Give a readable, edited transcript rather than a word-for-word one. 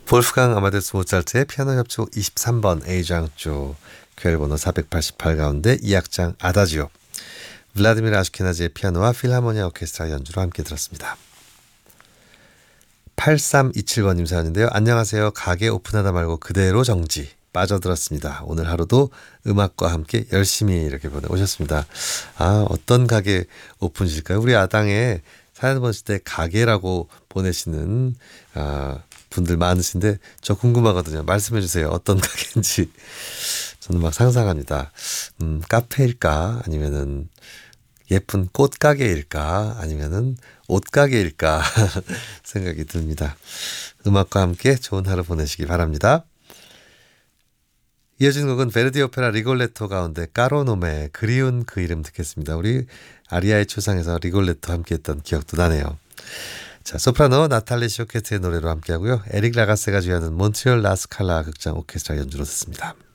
볼프강 아마데스 모차르트의 피아노 협주 23번 A장조 퀘일 번호 488 가운데 2악장 아다지오 블라디미르 아슈케나지의 피아노와 필하모니아 오케스트라 연주로 함께 들었습니다. 8327번님 사연인데요. 안녕하세요. 가게 오픈하다 말고 그대로 정지 빠져들었습니다. 오늘 하루도 음악과 함께 열심히 이렇게 보내오셨습니다. 어떤 가게 오픈이실까요? 우리 아당에 사연 보실 때 가게라고 보내시는 분들 많으신데 저 궁금하거든요. 말씀해 주세요. 어떤 가게인지. 저는 막 상상합니다. 카페일까? 아니면은 예쁜 꽃가게일까? 아니면은 옷가게일까? 생각이 듭니다. 음악과 함께 좋은 하루 보내시기 바랍니다. 이어진 곡은 베르디 오페라 리골레토 가운데 까로노메 그리운 그 이름 듣겠습니다. 우리 아리아의 초상에서 리골레토 함께했던 기억도 나네요. 자, 소프라노 나탈리 쇼케트의 노래로 함께하고요. 에릭 라가세가 주연하는 몬트리올 라스칼라 극장 오케스트라 연주로 듣습니다.